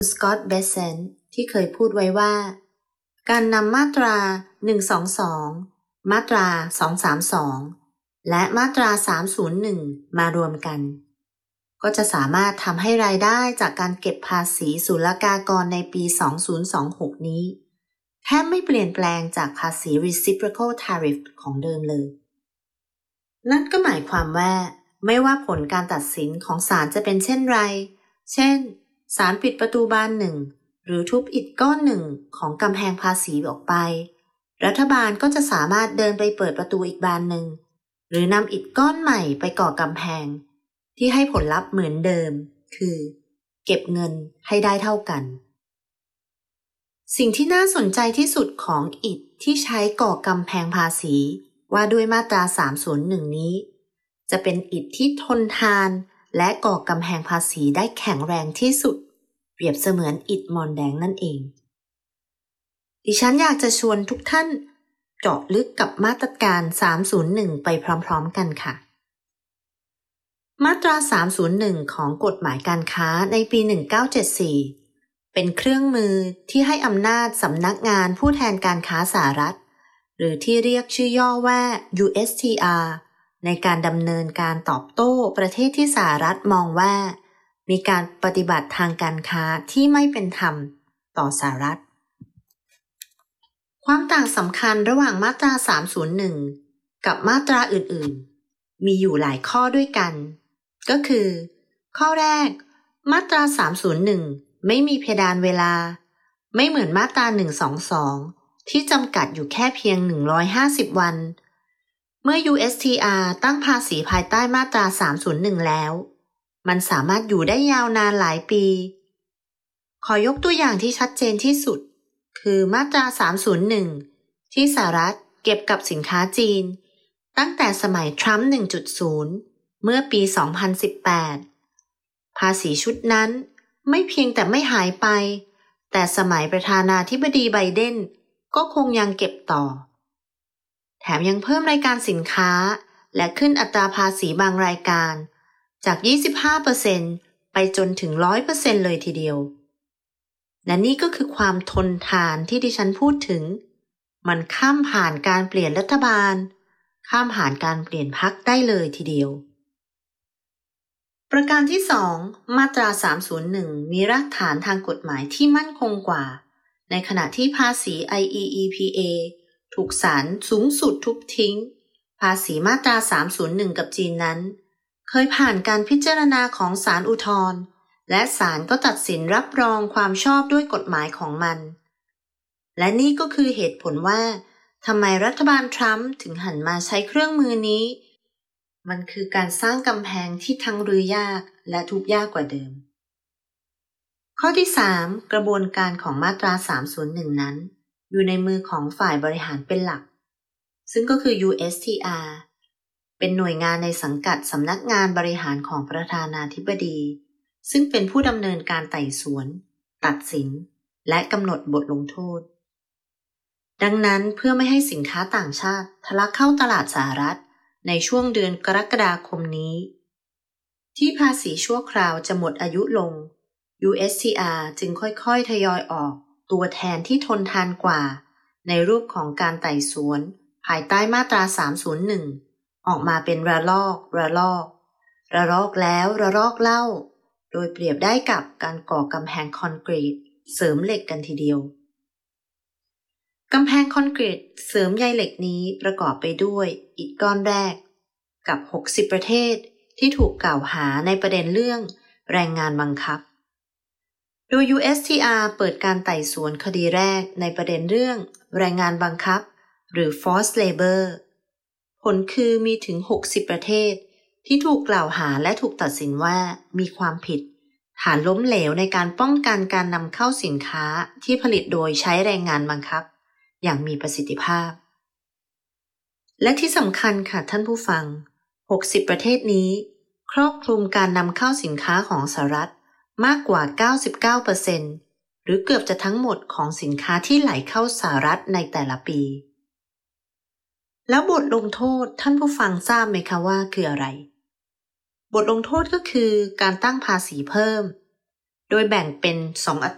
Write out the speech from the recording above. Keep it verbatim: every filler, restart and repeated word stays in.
สกอตต์ เบเซนต์ที่เคยพูดไว้ว่าการนำมาตราหนึ่งสองสองมาตราสองสามสองและมาตราสามศูนย์หนึ่งมารวมกันก็จะสามารถทำให้รายได้จากการเก็บภาษีศุลกากรในปีสองพันยี่สิบหกนี้แทบไม่เปลี่ยนแปลงจากภาษี reciprocal tariff ของเดิมเลยนั่นก็หมายความว่าไม่ว่าผลการตัดสินของศาลจะเป็นเช่นไรเช่นศาลปิดประตูบานหนึ่งหรือทุบอิฐก้อนหนึ่งของกำแพงภาษีออกไปรัฐบาลก็จะสามารถเดินไปเปิดประตูอีกบานหนึ่งหรือนำอิฐก้อนใหม่ไปก่อกำแพงที่ให้ผลลัพธ์เหมือนเดิมคือเก็บเงินให้ได้เท่ากันสิ่งที่น่าสนใจที่สุดของอิฐที่ใช้ก่อกำแพงภาษีว่าด้วยมาตราสามศูนย์หนึ่งนี้จะเป็นอิฐที่ทนทานและก่อกำแพงภาษีได้แข็งแรงที่สุดเปรียบเสมือนอิฐมอนแดงนั่นเองดิฉันอยากจะชวนทุกท่านเจาะลึกกับมาตรการสามศูนย์หนึ่งไปพร้อมๆกันค่ะมาตราสามศูนย์หนึ่งของกฎหมายการค้าในปีหนึ่งเก้าเจ็ดสี่เป็นเครื่องมือที่ให้อำนาจสำนักงานผู้แทนการค้าสหรัฐหรือที่เรียกชื่อย่อว่า ยู เอส ที อาร์ ในการดำเนินการตอบโต้ประเทศที่สหรัฐมองว่ามีการปฏิบัติทางการค้าที่ไม่เป็นธรรมต่อสหรัฐความต่างสำคัญระหว่างมาตราสามศูนย์หนึ่งกับมาตราอื่นๆมีอยู่หลายข้อด้วยกันก็คือข้อแรกมาตราสามศูนย์หนึ่งไม่มีเพดานเวลาไม่เหมือนมาตราหนึ่งสองสองที่จำกัดอยู่แค่เพียงหนึ่งร้อยห้าสิบวันเมื่อ ยู เอส ที อาร์ ตั้งภาษีภายใต้มาตราสามศูนย์หนึ่งแล้วมันสามารถอยู่ได้ยาวนานหลายปีขอยกตัวอย่างที่ชัดเจนที่สุดคือมาตราสามศูนย์หนึ่งที่สหรัฐเก็บกับสินค้าจีนตั้งแต่สมัยทรัมป์ หนึ่งจุดศูนย์ เมื่อปี สองพันสิบแปด ภาษีชุดนั้นไม่เพียงแต่ไม่หายไปแต่สมัยประธานาธิบดีไบเดนก็คงยังเก็บต่อแถมยังเพิ่มรายการสินค้าและขึ้นอัตราภาษีบางรายการจาก ยี่สิบห้าเปอร์เซ็นต์ ไปจนถึง หนึ่งร้อยเปอร์เซ็นต์ เลยทีเดียวและนี่ก็คือความทนทานที่ดิฉันพูดถึงมันข้ามผ่านการเปลี่ยนรัฐบาลข้ามผ่านการเปลี่ยนพรรคได้เลยทีเดียวประการที่สองมาตราสามศูนย์หนึ่งมีรากฐานทางกฎหมายที่มั่นคงกว่าในขณะที่ภาษี ไอ อี อี พี เอ ถูกศาลสูงสุดทุบทิ้งภาษีมาตราสามศูนย์หนึ่งกับจีนนั้นเคยผ่านการพิจารณาของศาลอุทธรณ์และศาลก็ตัดสินรับรองความชอบด้วยกฎหมายของมันและนี่ก็คือเหตุผลว่าทำไมรัฐบาลทรัมป์ถึงหันมาใช้เครื่องมือนี้มันคือการสร้างกำแพงที่ทั้งรื้อยากและทุบยากกว่าเดิมข้อที่สามกระบวนการของมาตราสามศูนย์หนึ่งนั้นอยู่ในมือของฝ่ายบริหารเป็นหลักซึ่งก็คือ ยู เอส ที อาร์ เป็นหน่วยงานในสังกัดสำนักงานบริหารของประธานาธิบดีซึ่งเป็นผู้ดำเนินการไต่สวนตัดสินและกำหนดบทลงโทษดังนั้นเพื่อไม่ให้สินค้าต่างชาติทะลักเข้าตลาดสหรัฐในช่วงเดือนกรกฎาคมนี้ที่ภาษีชั่วคราวจะหมดอายุลง ยู เอส ที อาร์ จึงค่อยๆทยอยออกตัวแทนที่ทนทานกว่าในรูปของการไต่สวนภายใต้มาตราสามศูนย์หนึ่งออกมาเป็นระลอกระลอกระลอกแล้วระลอกเล่าโดยเปรียบได้กับการก่อกำแพงคอนกรีตเสริมเหล็กกันทีเดียวกำแพงคอนกรีตเสริมใยเหล็กนี้ประกอบไปด้วยอิฐก้อนแรกกับหกสิบประเทศที่ถูกกล่าวหาในประเด็นเรื่องแรงงานบังคับโดย ยู เอส ที อาร์ เปิดการไต่สวนคดีแรกในประเด็นเรื่องแรงงานบังคับหรือ forced labor ผลคือมีถึงหกสิบประเทศที่ถูกกล่าวหาและถูกตัดสินว่ามีความผิดฐานล้มเหลวในการป้องกันการนำเข้าสินค้าที่ผลิตโดยใช้แรงงานบังคับอย่างมีประสิทธิภาพและที่สำคัญค่ะท่านผู้ฟังหกสิบประเทศนี้ครอบคลุมการนำเข้าสินค้าของสหรัฐมากกว่า เก้าสิบเก้าเปอร์เซ็นต์ หรือเกือบจะทั้งหมดของสินค้าที่ไหลเข้าสหรัฐในแต่ละปีแล้วบทลงโทษท่านผู้ฟังทราบไหมคะว่าคืออะไรบทลงโทษก็คือการตั้งภาษีเพิ่มโดยแบ่งเป็นสองอั